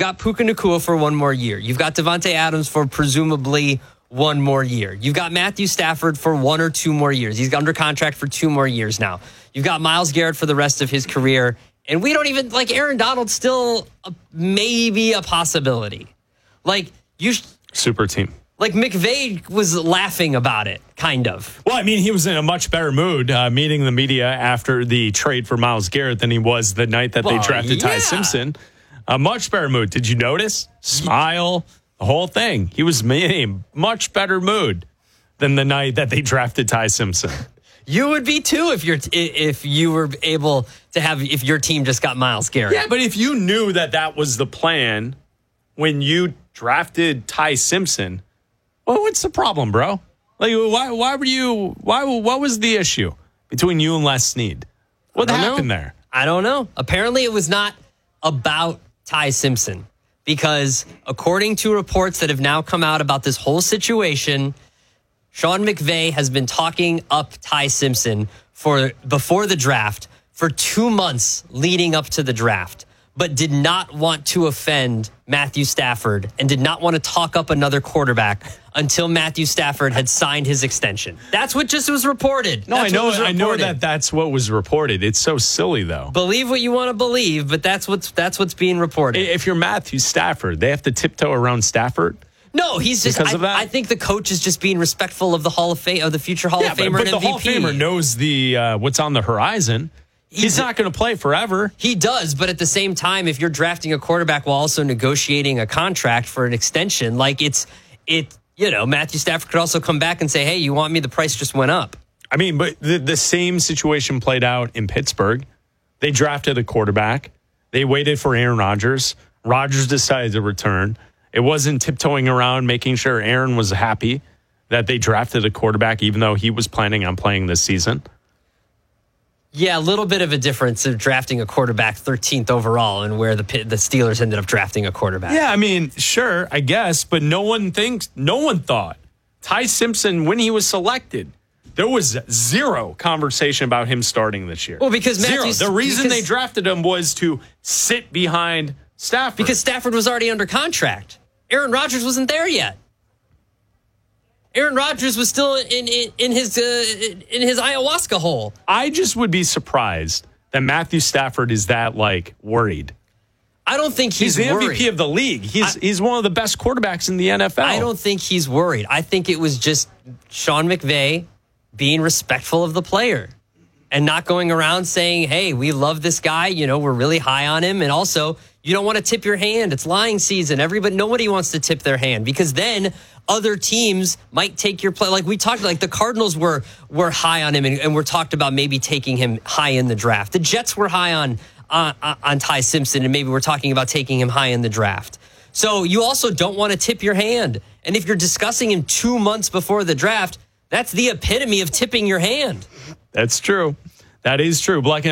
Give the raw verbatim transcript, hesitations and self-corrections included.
got Puka Nacua for one more year. You've got Devontae Adams for presumably one more year. You've got Matthew Stafford for one or two more years. He's under contract for two more years now. You've got Myles Garrett for the rest of his career. And we don't even, like, Aaron Donald's still a, maybe a possibility. Like, you... Sh- Super team. Like, McVay was laughing about it, kind of. Well, I mean, he was in a much better mood uh, meeting the media after the trade for Myles Garrett than he was the night that well, they drafted yeah. Ty Simpson. A much better mood. Did you notice? Smile, the whole thing. He was in a much better mood than the night that they drafted Ty Simpson. You would be too if you're if you were able to have if your team just got Myles Garrett. Yeah, but if you knew that that was the plan when you drafted Ty Simpson, well, what's the problem, bro? Like, why? Why were you? Why? What was the issue between you and Les Snead? What happened know. there? I don't know. Apparently, it was not about Ty Simpson because, according to reports that have now come out about this whole situation, Sean McVay has been talking up Ty Simpson for before the draft for two months leading up to the draft, but did not want to offend Matthew Stafford and did not want to talk up another quarterback until Matthew Stafford had signed his extension. That's what just was reported. No, that's I know. reported. I know that that's what was reported. It's so silly, though. Believe what you want to believe, but that's what's that's what's being reported. If you're Matthew Stafford, they have to tiptoe around Stafford. No, he's just. Because of that? I, I think the coach is just being respectful of the Hall of Fame, of the future Hall yeah, of Famer but, but and the M V P. Hall of Famer knows the uh, what's on the horizon. He's, he's not going to play forever. He does, but at the same time, if you're drafting a quarterback while also negotiating a contract for an extension, like it's it, you know, Matthew Stafford could also come back and say, "Hey, you want me? The price just went up." I mean, but the, the same situation played out in Pittsburgh. They drafted a quarterback. They waited for Aaron Rodgers. Rodgers decided to return. It wasn't tiptoeing around making sure Aaron was happy that they drafted a quarterback, even though he was planning on playing this season. Yeah, a little bit of a difference of drafting a quarterback thirteenth overall and where the the Steelers ended up drafting a quarterback. Yeah, I mean, sure, I guess, but no one thinks, no one thought Ty Simpson, when he was selected, there was zero conversation about him starting this year. Well, because Matthew, zero. The reason because, they drafted him was to sit behind Stafford. Because Stafford was already under contract. Aaron Rodgers wasn't there yet. Aaron Rodgers was still in in, in his uh, in his ayahuasca hole. I just would be surprised that Matthew Stafford is that like worried. I don't think he's, he's the worried. M V P of the league. He's I, he's one of the best quarterbacks in the N F L. I don't think he's worried. I think it was just Sean McVay being respectful of the player and not going around saying, "Hey, we love this guy. You know, we're really high on him." And also, you don't want to tip your hand. It's lying season. Everybody, nobody wants to tip their hand because then other teams might take your play. Like we talked, like the Cardinals were were high on him, and, and we're talked about maybe taking him high in the draft. The Jets were high on on, on Ty Simpson, and maybe we're talking about taking him high in the draft. So you also don't want to tip your hand. And if you're discussing him two months before the draft, that's the epitome of tipping your hand. That's true. That is true. Black